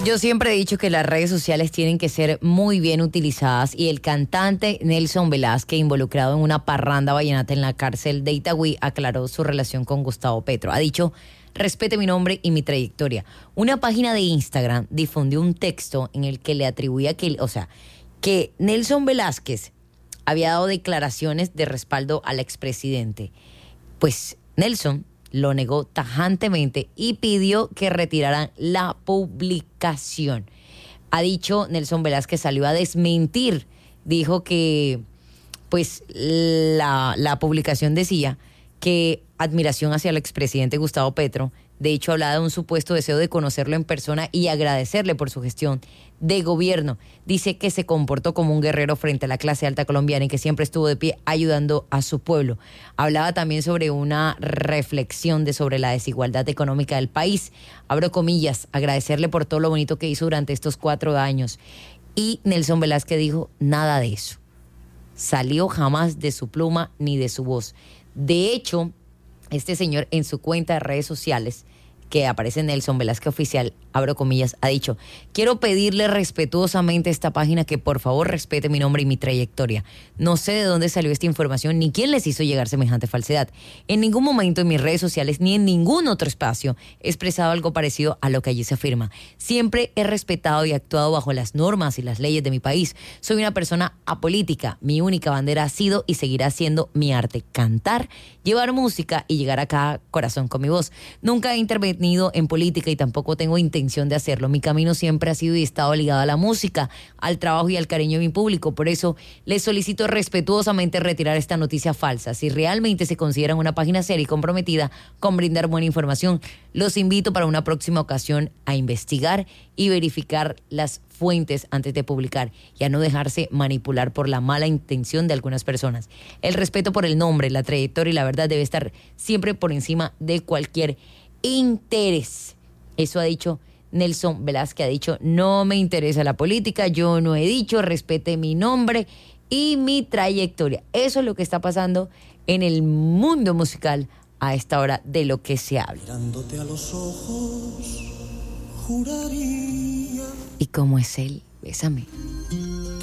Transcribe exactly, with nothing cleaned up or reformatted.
Yo siempre he dicho que las redes sociales tienen que ser muy bien utilizadas y el cantante Nelson Velázquez, involucrado en una parranda vallenata en la cárcel de Itagüí, aclaró su relación con Gustavo Petro. Ha dicho: respete mi nombre y mi trayectoria. Una página de Instagram difundió un texto en el que le atribuía que, o sea, que Nelson Velázquez había dado declaraciones de respaldo al expresidente. Pues Nelson lo negó tajantemente y pidió que retiraran la publicación. Ha dicho Nelson Velázquez, salió a desmentir, dijo que pues la, la publicación decía que admiración hacia el expresidente Gustavo Petro. De hecho, hablaba de un supuesto deseo de conocerlo en persona y agradecerle por su gestión de gobierno. Dice que se comportó como un guerrero frente a la clase alta colombiana y que siempre estuvo de pie ayudando a su pueblo. Hablaba también sobre una reflexión de sobre la desigualdad económica del país. Abro comillas, agradecerle por todo lo bonito que hizo durante estos cuatro años. Y Nelson Velázquez dijo nada de eso. Salió jamás de su pluma ni de su voz. De hecho, este señor en su cuenta de redes sociales, que aparece Nelson Velázquez Oficial, abro comillas, ha dicho: quiero pedirle respetuosamente a esta página que por favor respete mi nombre y mi trayectoria. No sé de dónde salió esta información ni quién les hizo llegar semejante falsedad. En ningún momento en mis redes sociales ni en ningún otro espacio he expresado algo parecido a lo que allí se afirma. Siempre he respetado y actuado bajo las normas y las leyes de mi país. Soy una persona apolítica. Mi única bandera ha sido y seguirá siendo mi arte: cantar, llevar música y llegar a cada corazón con mi voz. Nunca he intervenido en política y tampoco tengo intención de hacerlo. Mi camino siempre ha sido y estado ligado a la música, al trabajo y al cariño de mi público. Por eso les solicito respetuosamente retirar esta noticia falsa. Si realmente se consideran una página seria y comprometida con brindar buena información, los invito para una próxima ocasión a investigar y verificar las fuentes antes de publicar y a no dejarse manipular por la mala intención de algunas personas. El respeto por el nombre, la trayectoria y la verdad debe estar siempre por encima de cualquier interés. Eso ha dicho Nelson Velázquez. Ha dicho: no me interesa la política, yo no he dicho, respete mi nombre y mi trayectoria. Eso es lo que está pasando en el mundo musical a esta hora, de lo que se habla. Mirándote a los ojos, juraría. ¿Y cómo es él? Bésame.